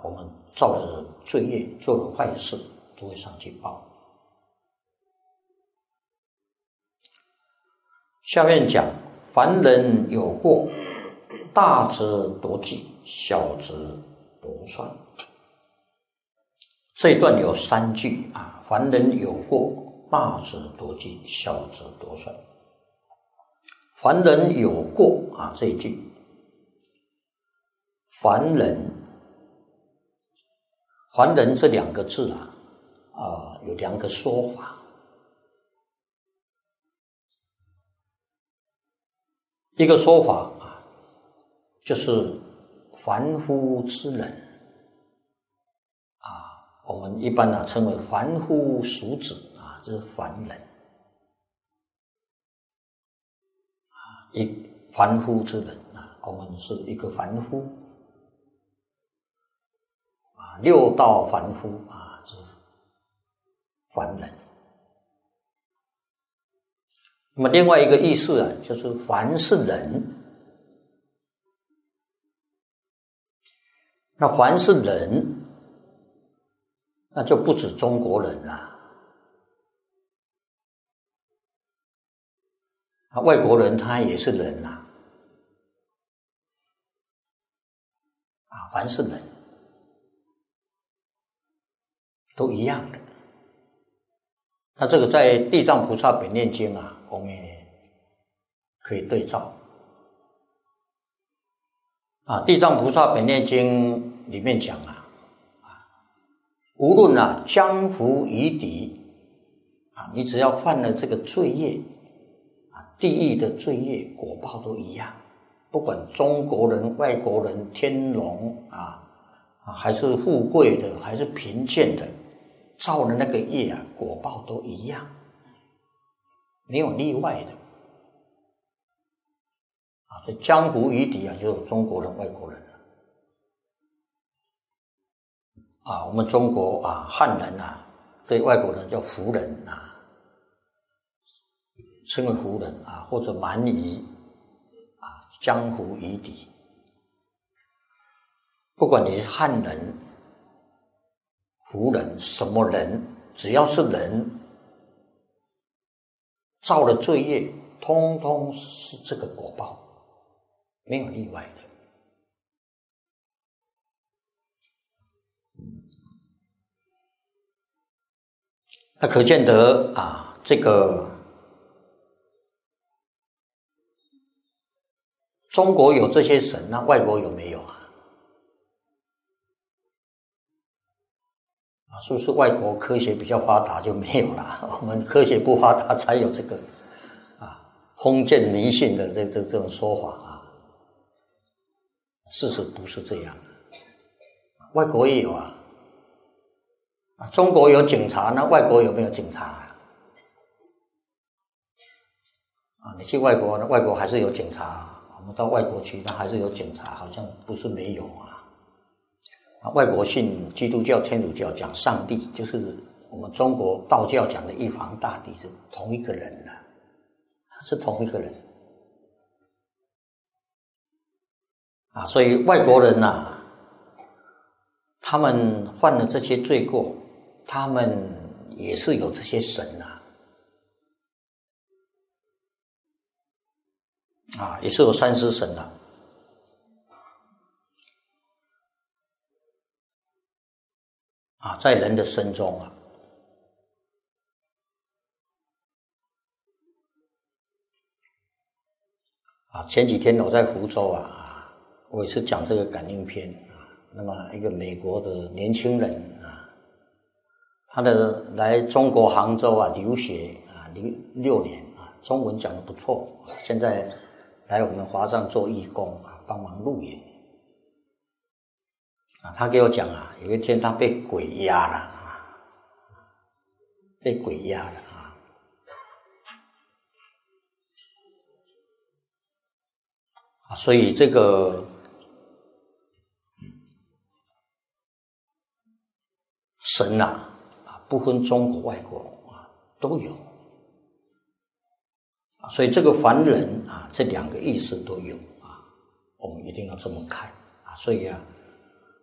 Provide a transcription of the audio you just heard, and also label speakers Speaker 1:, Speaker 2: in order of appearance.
Speaker 1: 我们造了罪业，做了坏事，都会上去报。下面讲，凡人有过，大则夺计，小则夺算。这一段有3句啊，凡人有过，大则夺计，小则夺算。凡人有过啊，这一句，凡人这2个字有2个说法。一个说法就是凡夫之人我们一般称为凡夫俗子这是凡人凡夫之人我们是一个凡夫6道凡夫是凡人。那么另外一个意思就是凡是人，那凡是人，那就不止中国人了，外国人他也是人凡是人都一样的。那这个在《地藏菩萨本愿经》我们也可以对照《地藏菩萨本愿经》里面讲无论江湖夷狄你只要犯了这个罪业地狱的罪业果报都一样，不管中国人、外国人、天龙还是富贵的，还是贫贱的，造的那个业果报都一样，没有例外的所以江湖夷狄就是中国人、外国人我们中国汉人对外国人叫胡人称为胡人或者蛮夷江湖夷狄。不管你是汉人、胡人，什么人，只要是人造了罪业，通通是这个果报，没有例外的。那可见得这个中国有这些神，那外国有没有是不是外国科学比较发达就没有了？我们科学不发达才有这个封建迷信的这种说法事实不是这样外国也有中国有警察，那外国有没有警察你去外国，外国还是有警察我们到外国去，那还是有警察，好像不是没有外国信基督教、天主教讲上帝，就是我们中国道教讲的一皇大帝是同一个人是同一个人所以外国人他们犯了这些罪过，他们也是有这些神也是有三尸神在人的身中前几天我在福州我也是讲这个感应篇那么一个美国的年轻人他来中国杭州留学6年中文讲得不错，现在来我们华藏做义工帮忙录影他给我讲有一天他被鬼压了被鬼压了所以这个神不分中国外国都有所以这个凡人这2个意思都有我们一定要这么看所以